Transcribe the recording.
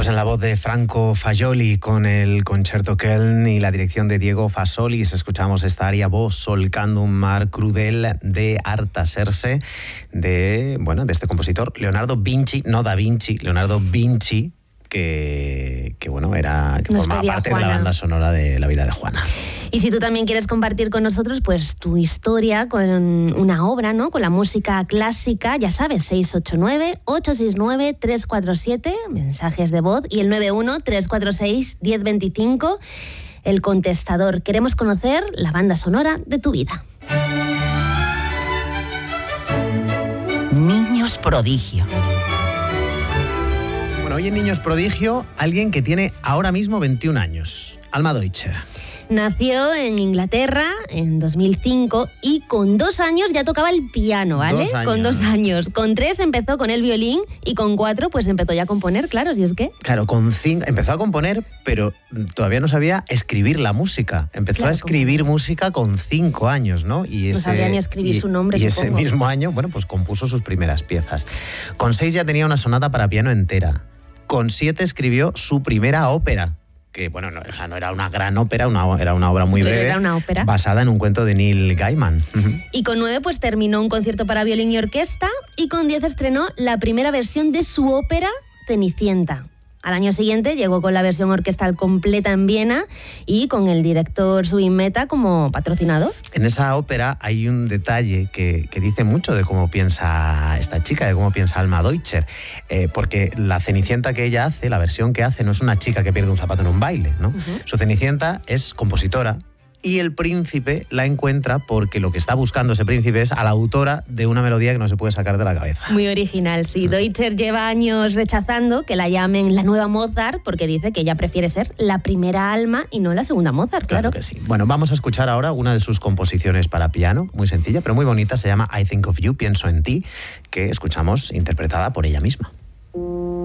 Pues en la voz de Franco Fagioli con el Concerto Köln y la dirección de Diego Fasolis escuchamos esta aria Vos solcando un mar crudel de Artaserse de este compositor Leonardo Vinci, no Da Vinci, Leonardo Vinci, que formaba parte de la banda sonora de La vida de Juana. Y si tú también quieres compartir con nosotros pues tu historia con una obra, ¿no? Con la música clásica, ya sabes, 689-869-347, mensajes de voz, y el 91-346-1025, el contestador. Queremos conocer la banda sonora de tu vida. Niños prodigio. Bueno, hoy en Niños Prodigio, alguien que tiene ahora mismo 21 años, Alma Deutscher. Nació en Inglaterra en 2005 y con 2 años ya tocaba el piano, ¿vale? Con 2 años. Con 3 empezó con el violín y con 4 pues empezó ya a componer, claro, si es que... Claro, con 5 empezó a componer, pero todavía no sabía escribir la música. Empezó a escribir música con 5 años, ¿no? No sabía ni escribir su nombre, y supongo. ese mismo año, pues compuso sus primeras piezas. Con 6 ya tenía una sonata para piano entera. Con 7 escribió su primera ópera, que no era una gran ópera, era una obra muy breve, era una ópera basada en un cuento de Neil Gaiman. Y con 9 pues terminó un concierto para violín y orquesta, y con 10 estrenó la primera versión de su ópera Cenicienta. Al año siguiente llegó con la versión orquestal completa en Viena y con el director Subin-Mehta como patrocinador. En esa ópera hay un detalle que dice mucho de cómo piensa esta chica, de cómo piensa Alma Deutscher, porque la Cenicienta que ella hace, la versión que hace, no es una chica que pierde un zapato en un baile, ¿no? Su Cenicienta es compositora, y el príncipe la encuentra porque lo que está buscando ese príncipe es a la autora de una melodía que no se puede sacar de la cabeza. Muy original, sí. Deutscher lleva años rechazando que la llamen la nueva Mozart porque dice que ella prefiere ser la primera Alma y no la segunda Mozart, claro. Claro que sí. Bueno, vamos a escuchar ahora una de sus composiciones para piano, muy sencilla, pero muy bonita, se llama I Think of You, Pienso en ti, que escuchamos interpretada por ella misma.